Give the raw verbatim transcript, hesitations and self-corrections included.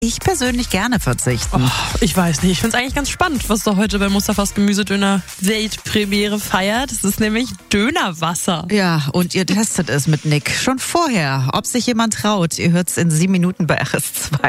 Ich persönlich gerne verzichten. Oh, ich weiß nicht. Ich finde es eigentlich ganz spannend, was da heute bei Mustafas Gemüsedöner Weltpremiere feiert. Es ist nämlich Dönerwasser. Ja, und ihr testet es mit Nick schon vorher. Ob sich jemand traut, ihr hört es in sieben Minuten bei R S zwei.